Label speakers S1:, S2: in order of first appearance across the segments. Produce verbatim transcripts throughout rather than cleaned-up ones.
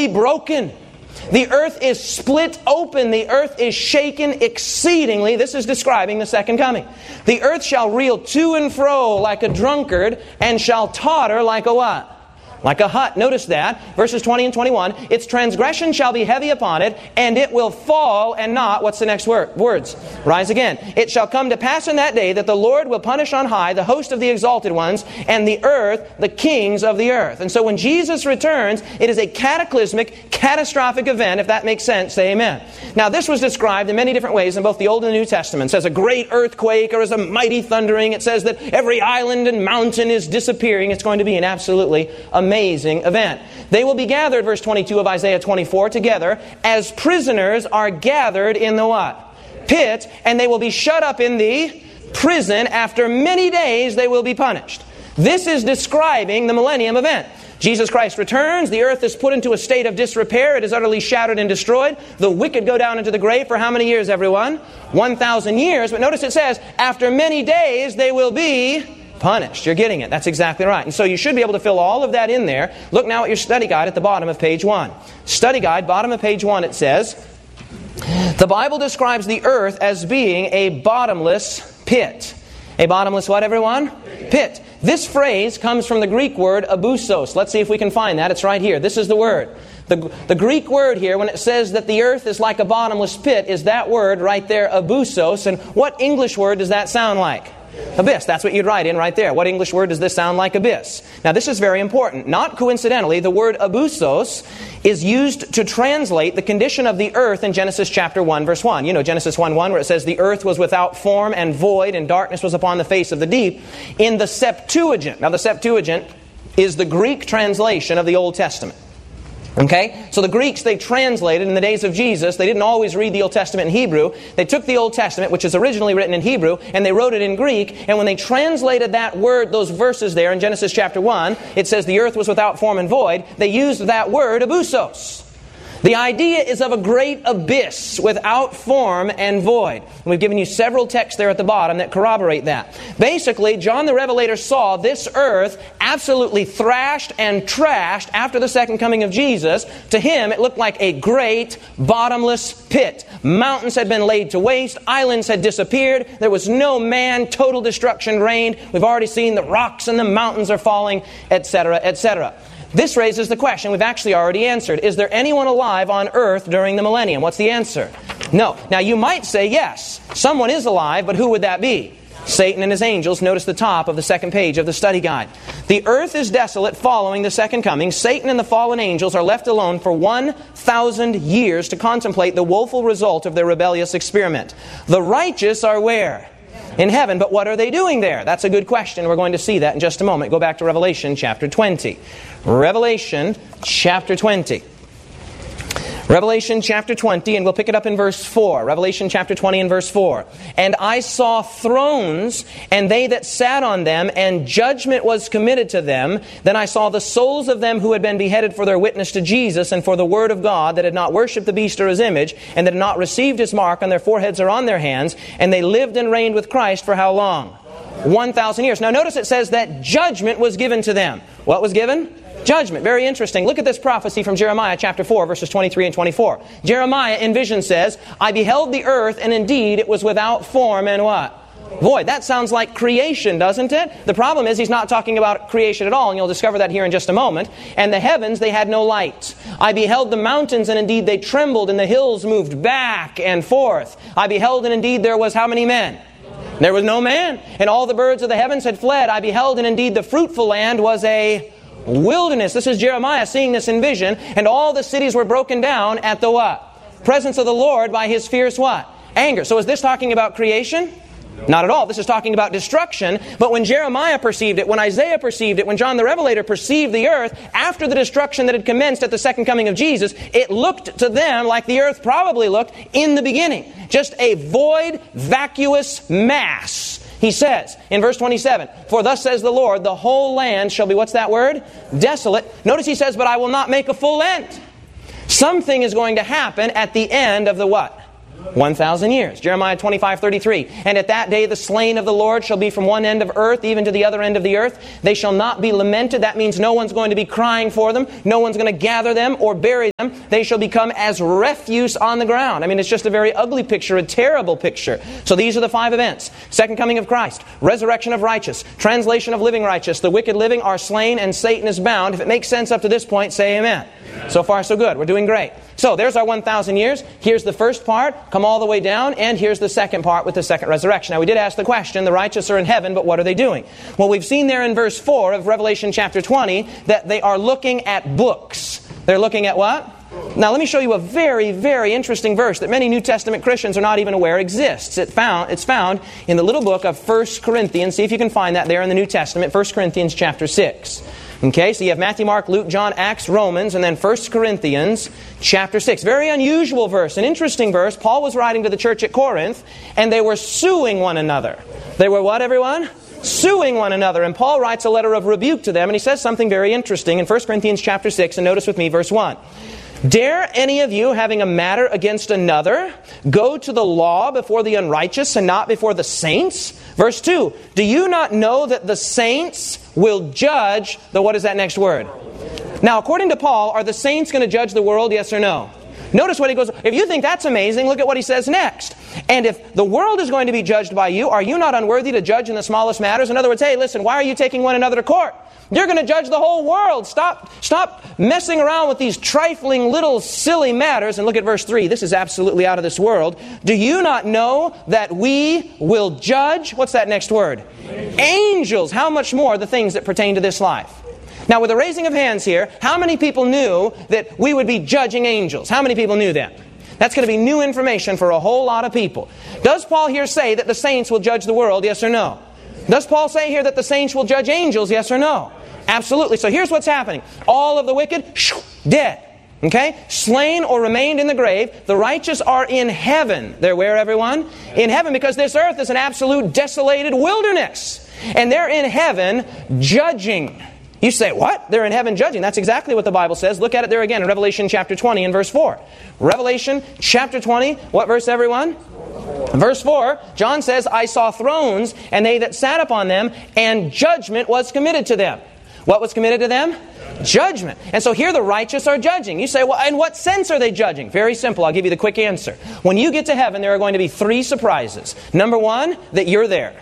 S1: broken. The earth is split open. The earth is shaken exceedingly. This is describing the second coming. The earth shall reel to and fro like a drunkard, and shall totter like a what? Like a hut. Notice that. Verses twenty and twenty-one. Its transgression shall be heavy upon it, and it will fall and not. What's the next word? Words. Rise again. It shall come to pass in that day that the Lord will punish on high the host of the exalted ones, and the earth the kings of the earth. And so when Jesus returns, it is a cataclysmic, catastrophic event. If that makes sense, say amen. Now this was described in many different ways in both the Old and the New Testaments as a great earthquake or as a mighty thundering. It says that every island and mountain is disappearing. It's going to be an absolutely amazing Amazing event. They will be gathered, verse twenty-two of Isaiah twenty-four, together as prisoners are gathered in the what? Pit, and they will be shut up in the prison. After many days they will be punished. This is describing the millennium event. Jesus Christ returns. The earth is put into a state of disrepair. It is utterly shattered and destroyed. The wicked go down into the grave for how many years, everyone? one thousand years. But notice it says, after many days they will be punished. You're getting it. That's exactly right. And so you should be able to fill all of that in there. Look now at your study guide at the bottom of page one. Study guide, bottom of page one, it says, the Bible describes the earth as being a bottomless pit. A bottomless what, everyone? Pit. This phrase comes from the Greek word abusos. Let's see if we can find that. It's right here. This is the word. The, the Greek word here, when it says that the earth is like a bottomless pit, is that word right there, abusos. And what English word does that sound like? Abyss. That's what you'd write in right there. What English word does this sound like? Abyss. Now this is very important. Not coincidentally, the word abusos is used to translate the condition of the earth in Genesis chapter one, verse one. You know Genesis one one, where it says the earth was without form and void, and darkness was upon the face of the deep. In the Septuagint. Now the Septuagint is the Greek translation of the Old Testament. Okay? So the Greeks, they translated in the days of Jesus. They didn't always read the Old Testament in Hebrew. They took the Old Testament, which is originally written in Hebrew, and they wrote it in Greek. And when they translated that word, those verses there in Genesis chapter one, it says the earth was without form and void. They used that word, abusos. The idea is of a great abyss without form and void. And we've given you several texts there at the bottom that corroborate that. Basically, John the Revelator saw this earth absolutely thrashed and trashed after the second coming of Jesus. To him, it looked like a great bottomless pit. Mountains had been laid to waste. Islands had disappeared. There was no man. Total destruction reigned. We've already seen the rocks and the mountains are falling, et cetera, et cetera. This raises the question we've actually already answered. Is there anyone alive on earth during the millennium? What's the answer? No. Now you might say yes. Someone is alive, but who would that be? Satan and his angels. Notice the top of the second page of the study guide. The earth is desolate following the second coming. Satan and the fallen angels are left alone for one thousand years to contemplate the woeful result of their rebellious experiment. The righteous are where? In heaven. But what are they doing there? That's a good question. We're going to see that in just a moment. Go back to Revelation chapter twenty. Revelation chapter twenty. Revelation chapter twenty, and we'll pick it up in verse four. Revelation chapter twenty and verse four. And I saw thrones, and they that sat on them, and judgment was committed to them. Then I saw the souls of them who had been beheaded for their witness to Jesus and for the word of God, that had not worshipped the beast or his image, and that had not received his mark on their foreheads or on their hands. And they lived and reigned with Christ for how long? one thousand years. Now notice it says that judgment was given to them. What was given? Judgment. Very interesting. Look at this prophecy from Jeremiah chapter four, verses twenty-three and twenty-four. Jeremiah in vision says, I beheld the earth, and indeed it was without form and what? Void. That sounds like creation, doesn't it? The problem is he's not talking about creation at all, and you'll discover that here in just a moment. And the heavens, they had no light. I beheld the mountains, and indeed they trembled, and the hills moved back and forth. I beheld, and indeed there was how many men? There was no man. And all the birds of the heavens had fled. I beheld, and indeed the fruitful land was a wilderness. This is Jeremiah seeing this in vision. And all the cities were broken down at the what? Presence of the Lord by His fierce what? Anger. So is this talking about creation? Not at all. This is talking about destruction. But when Jeremiah perceived it, when Isaiah perceived it, when John the Revelator perceived the earth, after the destruction that had commenced at the second coming of Jesus, it looked to them like the earth probably looked in the beginning. Just a void, vacuous mass. He says in verse twenty-seven, for thus says the Lord, the whole land shall be, what's that word? Desolate. Notice he says, but I will not make a full end. Something is going to happen at the end of the what? one thousand years. Jeremiah twenty-five thirty-three. And at that day the slain of the Lord shall be from one end of earth even to the other end of the earth. They shall not be lamented. That means no one's going to be crying for them. No one's going to gather them or bury them. They shall become as refuse on the ground. I mean, it's just a very ugly picture, a terrible picture. So these are the five events. Second coming of Christ, resurrection of righteous, translation of living righteous. The wicked living are slain and Satan is bound. If it makes sense up to this point, say amen. Amen. So far, so good. We're doing great. So there's our one thousand years. Here's the first part. Come all the way down. And here's the second part with the second resurrection. Now, we did ask the question, the righteous are in heaven, but what are they doing? Well, we've seen there in verse four of Revelation chapter twenty that they are looking at books. They're looking at what? Now, let me show you a very, very interesting verse that many New Testament Christians are not even aware exists. It found, it's found in the little book of First Corinthians. See if you can find that there in the New Testament, First Corinthians chapter six. Okay, so you have Matthew, Mark, Luke, John, Acts, Romans, and then First Corinthians chapter six. Very unusual verse, an interesting verse. Paul was writing to the church at Corinth, and they were suing one another. They were what, everyone? Suing one another. And Paul writes a letter of rebuke to them, and he says something very interesting in First Corinthians chapter six, and notice with me verse one. Dare any of you, having a matter against another, go to the law before the unrighteous and not before the saints? Verse two, do you not know that the saints will judge the, what is that next word? Now, according to Paul, are the saints going to judge the world, yes or no? Notice what he goes, if you think that's amazing, look at what he says next. And if the world is going to be judged by you, are you not unworthy to judge in the smallest matters? In other words, hey, listen, why are you taking one another to court? You're going to judge the whole world. Stop, stop messing around with these trifling little silly matters. And look at verse three. This is absolutely out of this world. Do you not know that we will judge? What's that next word? Angels. Angels. How much more the things that pertain to this life? Now, with the raising of hands here, how many people knew that we would be judging angels? How many people knew that? That's going to be new information for a whole lot of people. Does Paul here say that the saints will judge the world, yes or no? Does Paul say here that the saints will judge angels, yes or no? Absolutely. So here's what's happening. All of the wicked, shoo, dead. Okay? Slain or remained in the grave. The righteous are in heaven. They're where, everyone? In heaven, because this earth is an absolute desolated wilderness. And they're in heaven judging. You say, what? They're in heaven judging. That's exactly what the Bible says. Look at it there again in Revelation chapter twenty and verse four. Revelation chapter twenty. What verse, everyone? Verse four, John says, I saw thrones, and they that sat upon them, and judgment was committed to them. What was committed to them? Judgment. And so here the righteous are judging. You say, well, in what sense are they judging? Very simple. I'll give you the quick answer. When you get to heaven, there are going to be three surprises. Number one, that you're there.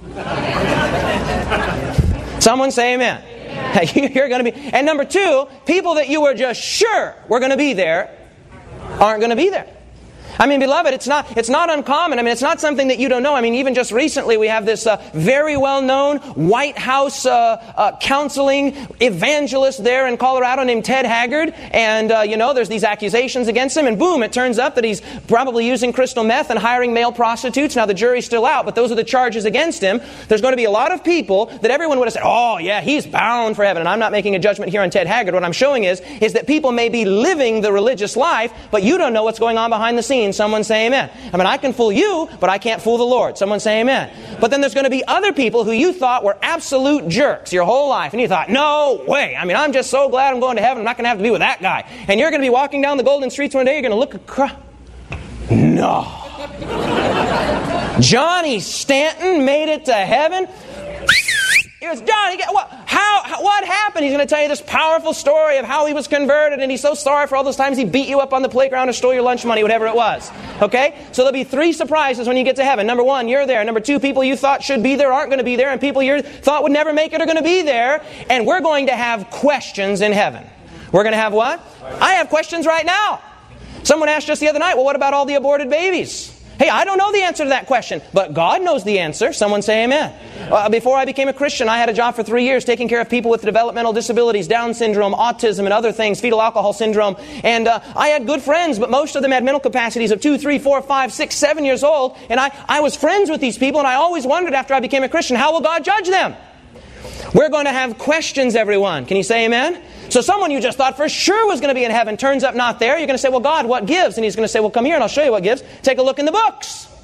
S1: Someone say amen. You're going to be. And number two, people that you were just sure were going to be there aren't going to be there. I mean, beloved, it's not it's not uncommon. I mean, it's not something that you don't know. I mean, even just recently we have this uh, very well-known White House uh, uh, counseling evangelist there in Colorado named Ted Haggard. And, uh, you know, there's these accusations against him. And boom, it turns up that he's probably using crystal meth and hiring male prostitutes. Now, the jury's still out, but those are the charges against him. There's going to be a lot of people that everyone would have said, oh, yeah, he's bound for heaven. And I'm not making a judgment here on Ted Haggard. What I'm showing is, is that people may be living the religious life, but you don't know what's going on behind the scenes. Someone say amen. I mean, I can fool you, but I can't fool the Lord. Someone say amen. But then there's going to be other people who you thought were absolute jerks your whole life. And you thought, no way. I mean, I'm just so glad I'm going to heaven. I'm not going to have to be with that guy. And you're going to be walking down the golden streets one day. You're going to look across. No. Johnny Stanton made it to heaven. He goes, Johnny, what, how, how, what happened? He's going to tell you this powerful story of how he was converted, and he's so sorry for all those times he beat you up on the playground or stole your lunch money, whatever it was. Okay? So there'll be three surprises when you get to heaven. Number one, you're there. Number two, people you thought should be there aren't going to be there, and people you thought would never make it are going to be there. And we're going to have questions in heaven. We're going to have what? I have questions right now. Someone asked just the other night, well, what about all the aborted babies? Hey, I don't know the answer to that question, but God knows the answer. Someone say amen. Uh, before I became a Christian, I had a job for three years taking care of people with developmental disabilities, Down syndrome, autism, and other things, fetal alcohol syndrome. And uh, I had good friends, but most of them had mental capacities of two, three, four, five, six, seven years old. And I, I was friends with these people, and I always wondered after I became a Christian, how will God judge them? We're going to have questions, everyone. Can you say amen? So someone you just thought for sure was going to be in heaven turns up not there. You're going to say, well, God, what gives? And He's going to say, well, come here and I'll show you what gives. Take a look in the books.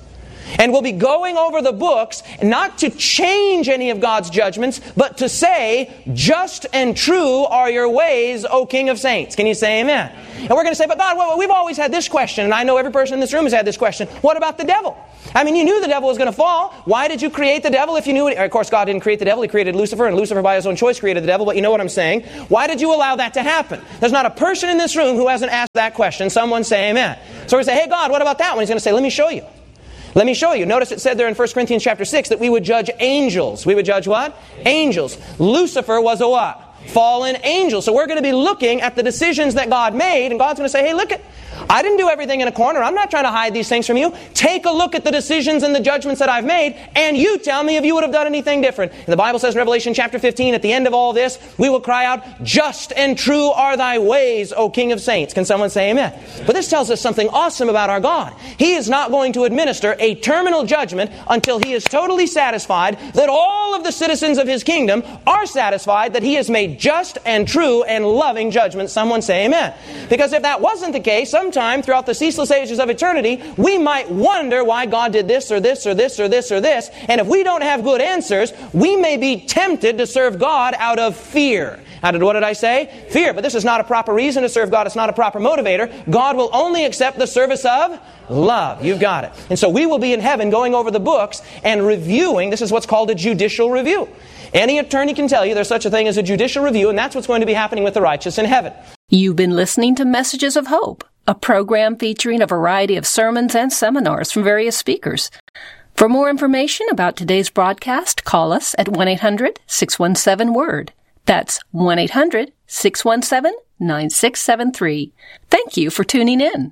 S1: And we'll be going over the books, not to change any of God's judgments, but to say, just and true are your ways, O King of Saints. Can you say amen? And we're going to say, but God, well, we've always had this question, and I know every person in this room has had this question. What about the devil? I mean, you knew the devil was going to fall. Why did you create the devil if you knew it? Of course, God didn't create the devil. He created Lucifer, and Lucifer by his own choice created the devil, but you know what I'm saying. Why did you allow that to happen? There's not a person in this room who hasn't asked that question. Someone say amen. So we say, hey, God, what about that one? He's going to say, let me show you. Let me show you. Notice it said there in First Corinthians chapter six that we would judge angels. We would judge what? Angels. Lucifer was a what? Fallen angel. So we're going to be looking at the decisions that God made, and God's going to say, hey, look at, I didn't do everything in a corner. I'm not trying to hide these things from you. Take a look at the decisions and the judgments that I've made, and you tell me if you would have done anything different. And the Bible says in Revelation chapter fifteen, at the end of all this, we will cry out, just and true are thy ways, O King of Saints. Can someone say amen? But this tells us something awesome about our God. He is not going to administer a terminal judgment until He is totally satisfied that all of the citizens of His kingdom are satisfied that He has made just and true and loving judgments. Someone say amen. Because if that wasn't the case, sometime throughout the ceaseless ages of eternity, we might wonder why God did this or this or this or this or this. And if we don't have good answers, we may be tempted to serve God out of fear. Out of what did I say? Fear. But this is not a proper reason to serve God. It's not a proper motivator. God will only accept the service of love. You've got it. And so we will be in heaven going over the books and reviewing. This is what's called a judicial review. Any attorney can tell you there's such a thing as a judicial review, and that's what's going to be happening with the righteous in heaven.
S2: You've been listening to Messages of Hope, a program featuring a variety of sermons and seminars from various speakers. For more information about today's broadcast, call us at one eight hundred six one seven word. That's one eight hundred six one seven nine six seven three. Thank you for tuning in.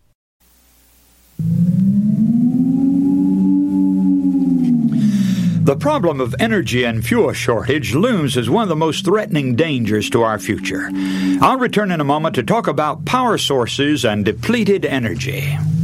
S3: The problem of energy and fuel shortage looms as one of the most threatening dangers to our future. I'll return in a moment to talk about power sources and depleted energy.